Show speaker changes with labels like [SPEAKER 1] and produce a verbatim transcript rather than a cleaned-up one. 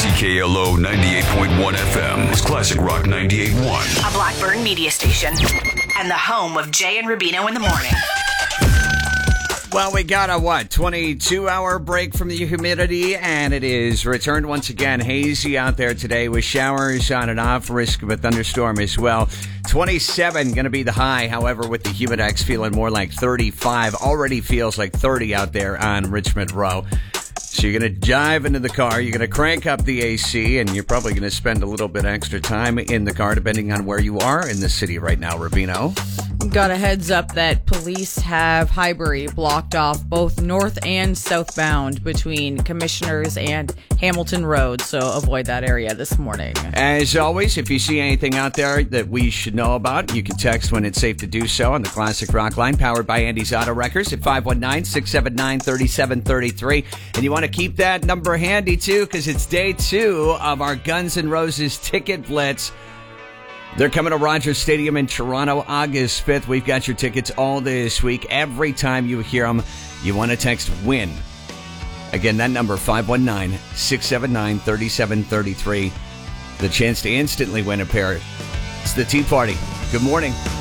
[SPEAKER 1] C K L O ninety-eight point one F M is Classic Rock ninety-eight point one.
[SPEAKER 2] A Blackburn media station and the home of Jay and Rubino in the morning.
[SPEAKER 3] Well, we got a, what, twenty-two hour break from the humidity, and it is returned once again. Hazy out there today with showers on and off, risk of a thunderstorm as well. twenty-seven going to be the high, however, with the Humidex feeling more like thirty-five. Already feels like thirty out there on Richmond Row. So you're going to dive into the car, you're going to crank up the A C, and you're probably going to spend a little bit extra time in the car, depending on where you are in the city right now, Rubino.
[SPEAKER 4] Got a heads up that police have Highbury blocked off both north and southbound between Commissioners and Hamilton Road, so avoid that area this morning.
[SPEAKER 3] As always, if you see anything out there that we should know about, you can text when it's safe to do so on the Classic Rock line, powered by Andy's Auto Wreckers at five one nine, six seven nine, three seven three three. And you want to keep that number handy, too, because it's day two of our Guns N' Roses Ticket Blitz. They're coming to Rogers Stadium in Toronto August fifth. We've got your tickets all this week. Every time you hear them, you want to text WIN. Again, that number, five one nine, six seven nine, three seven three three. The chance to instantly win a pair. It's the Tea Party. Good morning.